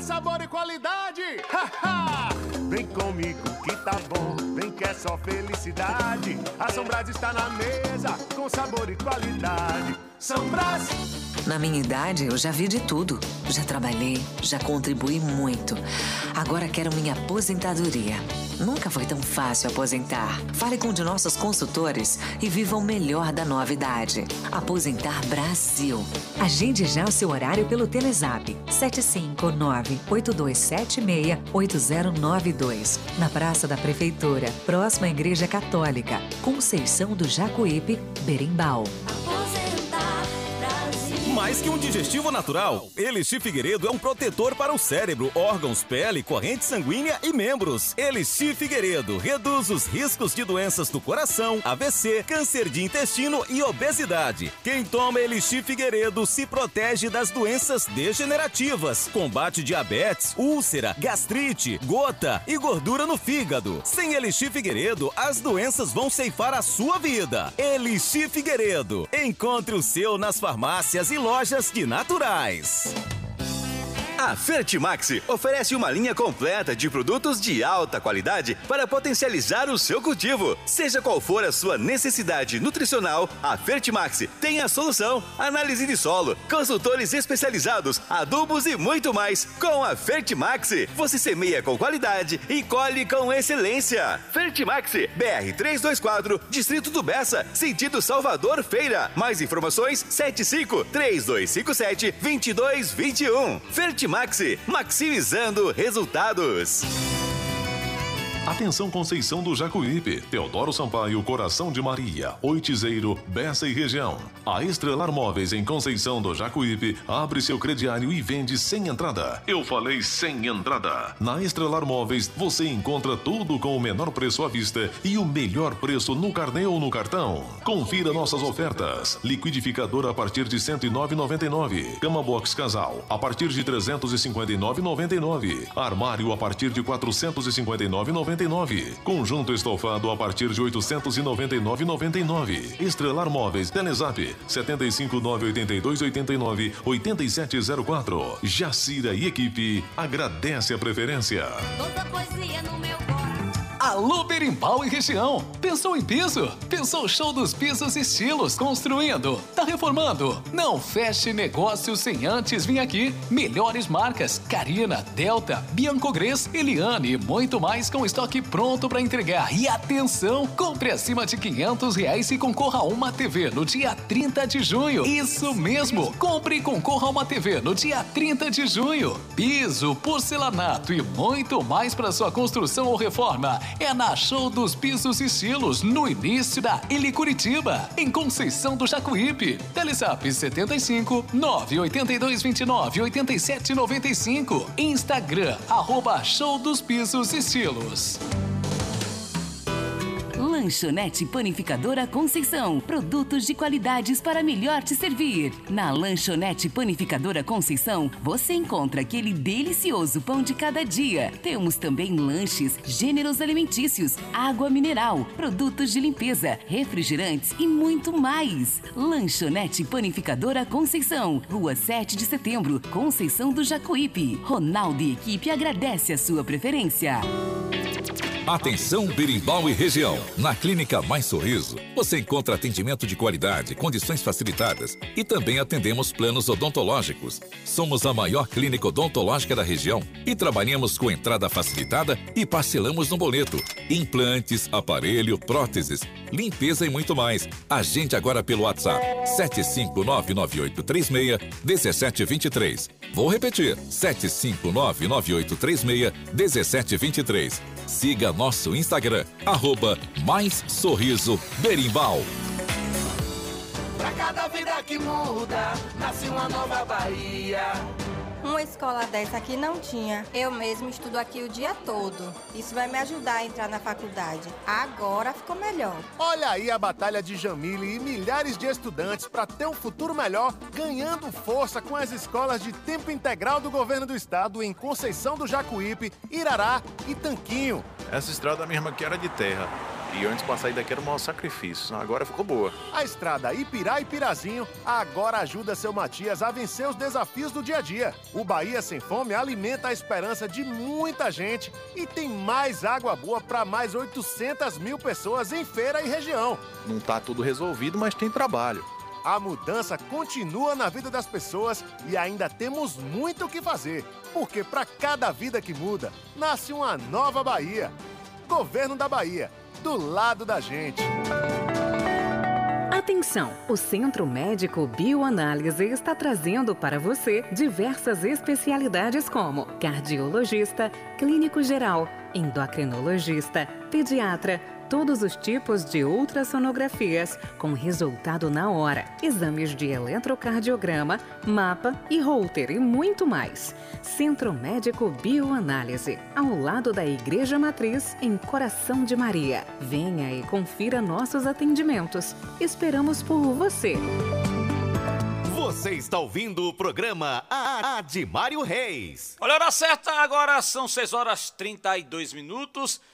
sabor e qualidade. Vem comigo que tá bom, vem que é só felicidade. A São Brás está na mesa, com sabor e qualidade. São Brás. Na minha idade, eu já vi de tudo. Já trabalhei, já contribuí muito. Agora quero minha aposentadoria. Nunca foi tão fácil aposentar. Fale com um de nossos consultores e viva o melhor da nova idade. Aposentar Brasil. Agende já o seu horário pelo Telezap 759-8276-8092. Na Praça da Prefeitura, próxima à Igreja Católica, Conceição do Jacuípe, Berimbau. Mais que um digestivo natural, Elixir Figueiredo é um protetor para o cérebro, órgãos, pele, corrente sanguínea e membros. Elixir Figueiredo reduz os riscos de doenças do coração, AVC, câncer de intestino e obesidade. Quem toma Elixir Figueiredo se protege das doenças degenerativas, combate diabetes, úlcera, gastrite, gota e gordura no fígado. Sem Elixir Figueiredo, as doenças vão ceifar a sua vida. Elixir Figueiredo. Encontre o seu nas farmácias e lojas de naturais. A Fertimax oferece uma linha completa de produtos de alta qualidade para potencializar o seu cultivo. Seja qual for a sua necessidade nutricional, a Fertimax tem a solução. Análise de solo, consultores especializados, adubos e muito mais. Com a Fertimax, você semeia com qualidade e colhe com excelência. Fertimax, BR 324, Distrito do Bessa, sentido Salvador Feira. Mais informações, 75-3257-2221. Fertimax, maximizando resultados. Atenção Conceição do Jacuípe, Teodoro Sampaio, Coração de Maria, Oitizeiro, Bessa e região. A Estrelar Móveis em Conceição do Jacuípe abre seu crediário e vende sem entrada. Eu falei sem entrada. Na Estrelar Móveis você encontra tudo com o menor preço à vista e o melhor preço no carnê ou no cartão. Confira nossas ofertas. Liquidificador a partir de R$ 109,99. Cama box casal a partir de R$ 359,99. Armário a partir de R$ 459,99. Conjunto estofado a partir de R$ 899,99. Estrelar Móveis, Telezap 759-8289-8704. Jacira e equipe agradece a preferência. Toda poesia no meu coração. Alô, Berimbau e região. Pensou em piso? Pensou Show dos Pisos Estilos construindo? Tá reformando? Não feche negócio sem antes vir aqui. Melhores marcas: Carina, Delta, Biancogres, Eliane e muito mais com estoque pronto para entregar. E atenção, compre acima de R$500 e concorra a uma TV no dia 30 de junho. Isso mesmo, compre e concorra a uma TV no dia 30 de junho. Piso, porcelanato e muito mais para sua construção ou reforma. É na Show dos Pisos Estilos, no início da Ilha Curitiba, em Conceição do Jacuípe. Telezap 75-98229-8795. Instagram, @Show dos Pisos Estilos. Lanchonete Panificadora Conceição. Produtos de qualidades para melhor te servir. Na Lanchonete Panificadora Conceição, você encontra aquele delicioso pão de cada dia. Temos também lanches, gêneros alimentícios, água mineral, produtos de limpeza, refrigerantes e muito mais. Lanchonete Panificadora Conceição. Rua 7 de Setembro, Conceição do Jacuípe. Ronaldo e equipe agradece a sua preferência. Atenção Berimbau e região. Na Clínica Mais Sorriso, você encontra atendimento de qualidade, condições facilitadas e também atendemos planos odontológicos. Somos a maior clínica odontológica da região e trabalhamos com entrada facilitada e parcelamos no boleto. Implantes, aparelho, próteses, limpeza e muito mais. Agende agora pelo WhatsApp 75998361723. Vou repetir, 75998361723. Siga nosso Instagram, @MaisSorrisoBerimbau. Pra cada vida que muda, nasce uma nova Bahia. Uma escola dessa aqui não tinha. Eu mesmo estudo aqui o dia todo. Isso vai me ajudar a entrar na faculdade. Agora ficou melhor. Olha aí a batalha de Jamile e milhares de estudantes para ter um futuro melhor, ganhando força com as escolas de tempo integral do governo do estado em Conceição do Jacuípe, Irará e Tanquinho. Essa estrada mesmo aqui era de terra. E antes pra sair daqui era o maior sacrifício. Agora ficou boa. A estrada Ipirá e Pirazinho agora ajuda seu Matias a vencer os desafios do dia a dia. O Bahia Sem Fome alimenta a esperança de muita gente e tem mais água boa para mais 800 mil pessoas em Feira e região. Não tá tudo resolvido, mas tem trabalho. A mudança continua na vida das pessoas e ainda temos muito o que fazer. Porque para cada vida que muda, nasce uma nova Bahia. Governo da Bahia, do lado da gente. Atenção! O Centro Médico Bioanálise está trazendo para você diversas especialidades como cardiologista, clínico geral, endocrinologista, pediatra, todos os tipos de ultrassonografias com resultado na hora, exames de eletrocardiograma, mapa e Holter e muito mais. Centro Médico Bioanálise, ao lado da Igreja Matriz, em Coração de Maria. Venha e confira nossos atendimentos. Esperamos por você. Você está ouvindo o programa Admário Reis. Olha a hora certa, agora são 6h32.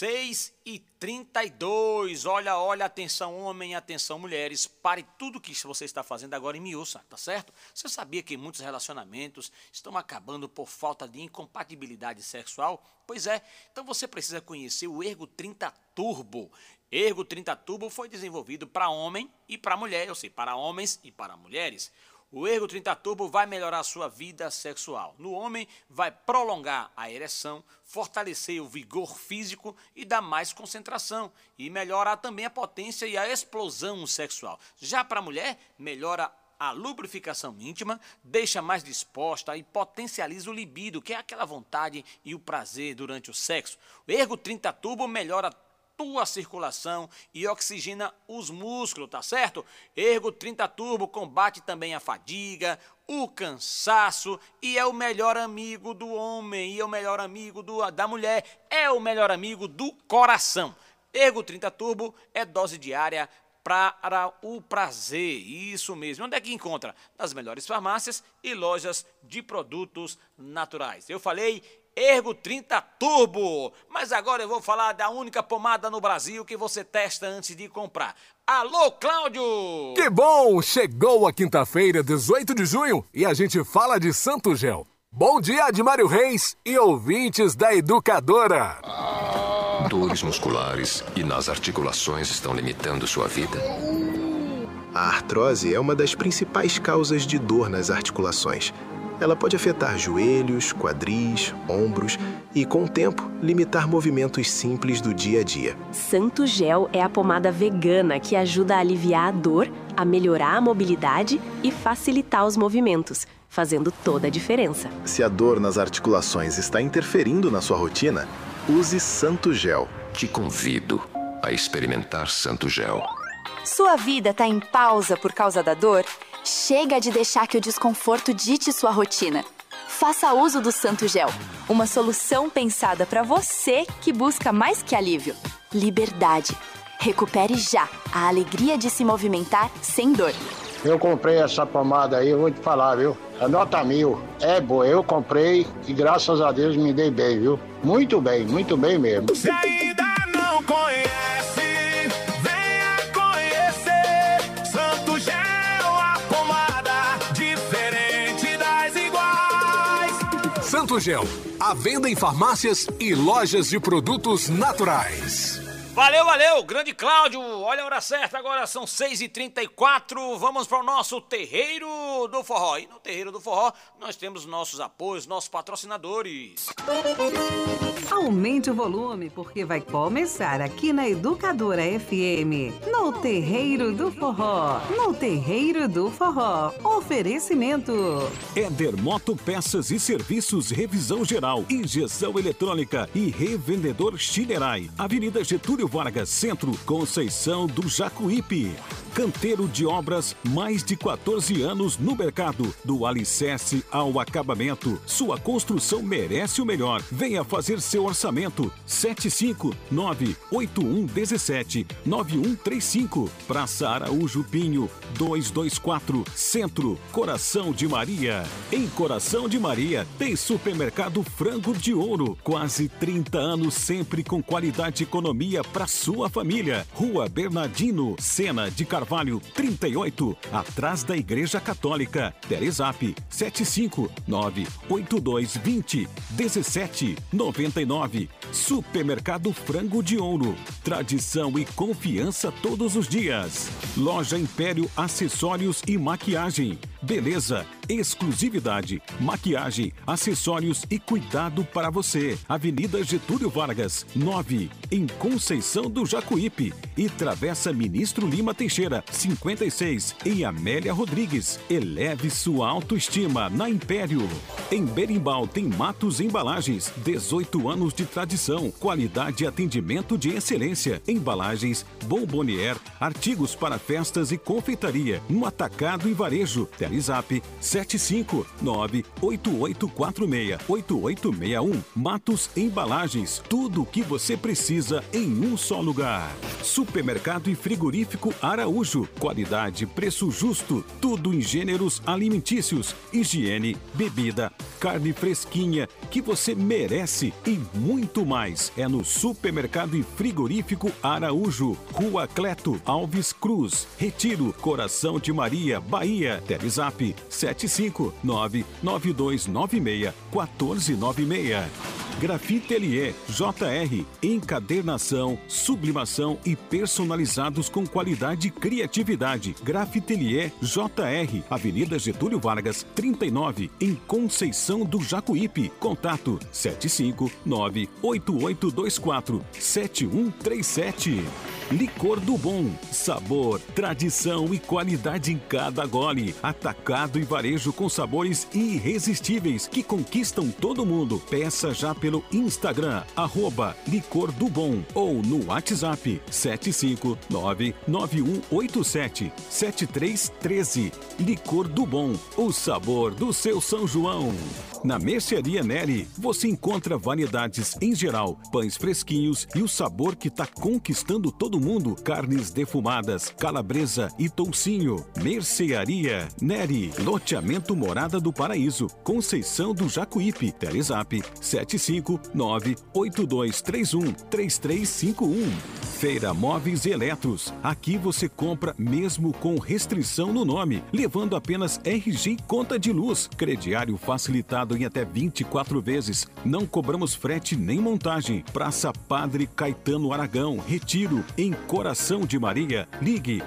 6h32. Olha, atenção homem, atenção mulheres. Pare tudo que você está fazendo agora e me ouça, tá certo? Você sabia que muitos relacionamentos estão acabando por falta de incompatibilidade sexual? Pois é, então você precisa conhecer o Ergo 30 Turbo. Ergo 30 Turbo foi desenvolvido para homem e para mulher, ou seja, para homens e para mulheres. O Ergo 30 Turbo vai melhorar a sua vida sexual. No homem, vai prolongar a ereção, fortalecer o vigor físico e dar mais concentração. E melhorar também a potência e a explosão sexual. Já para a mulher, melhora a lubrificação íntima, deixa mais disposta e potencializa o libido, que é aquela vontade e o prazer durante o sexo. O Ergo 30 Turbo melhora tua circulação e oxigena os músculos, tá certo? Ergo 30 Turbo combate também a fadiga, o cansaço e é o melhor amigo do homem, e é o melhor amigo da mulher, é o melhor amigo do coração. Ergo 30 Turbo é dose diária para o prazer, isso mesmo. Onde é que encontra? Nas melhores farmácias e lojas de produtos naturais. Eu falei Ergo 30 Turbo, mas agora eu vou falar da única pomada no Brasil que você testa antes de comprar. Alô, Cláudio! Que bom! Chegou a quinta-feira, 18 de junho, e a gente fala de Santo Gel. Bom dia, Admário Reis e ouvintes da Educadora! Dores musculares e nas articulações estão limitando sua vida? A artrose é uma das principais causas de dor nas articulações. Ela pode afetar joelhos, quadris, ombros e, com o tempo, limitar movimentos simples do dia a dia. Santo Gel é a pomada vegana que ajuda a aliviar a dor, a melhorar a mobilidade e facilitar os movimentos, fazendo toda a diferença. Se a dor nas articulações está interferindo na sua rotina, use Santo Gel. Te convido a experimentar Santo Gel. Sua vida está em pausa por causa da dor? Chega de deixar que o desconforto dite sua rotina. Faça uso do Santo Gel, uma solução pensada para você que busca mais que alívio. Liberdade. Recupere já a alegria de se movimentar sem dor. Eu comprei essa pomada aí, eu vou te falar, viu? É nota 1000. É boa, eu comprei e graças a Deus me dei bem, viu? Muito bem mesmo. Se ainda não conhece, venha conhecer Santo Gel, a pomada diferente das iguais. Santo Gel, à venda em farmácias e lojas de produtos naturais. Valeu, grande Cláudio. Olha a hora certa, agora são 6h34. Vamos para o nosso Terreiro do Forró. E no Terreiro do Forró nós temos nossos apoios, nossos patrocinadores. Aumente o volume, porque vai começar aqui na Educadora FM, no Terreiro do Forró. No Terreiro do Forró. Oferecimento. Éder Moto Peças e Serviços, revisão geral, injeção eletrônica e revendedor Chinerai. Avenida Getúlio Vargas, Centro, Conceição do Jacuípe. Canteiro de Obras, mais de 14 anos no mercado. Do alicerce ao acabamento, sua construção merece o melhor. Venha fazer seu orçamento. 759-8117-9135. Praça Araújo Pinho, 224, Centro, Coração de Maria. Em Coração de Maria, tem Supermercado Frango de Ouro. Quase 30 anos, sempre com qualidade e economia para sua família. Rua Bernardino Sena de Carvalho, 38, atrás da Igreja Católica. Telezap 759-8220-1799. Supermercado Frango de Ouro. Tradição e confiança todos os dias. Loja Império Acessórios e Maquiagem. Beleza, exclusividade, maquiagem, acessórios e cuidado para você. Avenida Getúlio Vargas, 9, em Conceição do Jacuípe. E Travessa Ministro Lima Teixeira, 56, em Amélia Rodrigues. Eleve sua autoestima na Império. Em Berimbau tem Matos Embalagens, 18 anos de tradição, qualidade e atendimento de excelência. Embalagens, bombonier, artigos para festas e confeitaria, no atacado e varejo. Telezap 759-8846-8861. Matos Embalagens, tudo o que você precisa em um só lugar. Supermercado e Frigorífico Araújo, qualidade, preço justo, tudo em gêneros alimentícios, higiene, bebida, carne fresquinha que você merece e muito mais. É no Supermercado e Frigorífico Araújo, Rua Cleto Alves Cruz, Retiro, Coração de Maria, Bahia. Telezap 759-9296-1496. Grafitelier JR, encadernação, sublimação e personalizados com qualidade e criatividade. Grafitelier JR, Avenida Getúlio Vargas, 39, em Conceição do Jacuípe. Contato 759-8824-7137. Licor do Bom, sabor, tradição e qualidade em cada gole. Atacado e varejo com sabores irresistíveis que conquistam todo mundo. Peça já pelo Instagram, @Licor do Bom, ou no WhatsApp 759-9187-7313. Licor do Bom, o sabor do seu São João. Na Mercearia Neri, você encontra variedades em geral, pães fresquinhos e o sabor que está conquistando todo mundo. Carnes defumadas, calabresa e toucinho. Mercearia Neri, loteamento Morada do Paraíso, Conceição do Jacuípe. Telezap 759-8231-3351. Feira Móveis e Eletros. Aqui você compra mesmo com restrição no nome, levando apenas RG e conta de luz. Crediário facilitado em até 24 vezes. Não cobramos frete nem montagem. Praça Padre Caetano Aragão, Retiro, em Coração de Maria. Ligue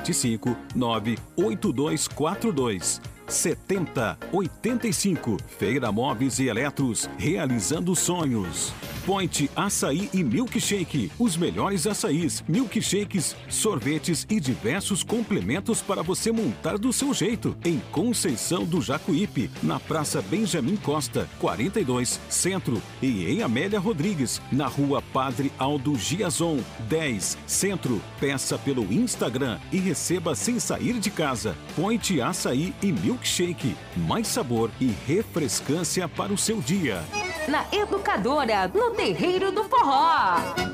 759-8242-7085. Feira Móveis e Eletros, realizando sonhos. Point Açaí e Milkshake, os melhores açaís, milkshakes, sorvetes e diversos complementos para você montar do seu jeito. Em Conceição do Jacuípe, na Praça Benjamin Costa, 42, Centro, e em Amélia Rodrigues, na Rua Padre Aldo Giazon, 10, Centro. Peça pelo Instagram e receba sem sair de casa. Point Açaí e Milkshake, mais sabor e refrescância para o seu dia. Na Educadora, no Terreiro do Forró.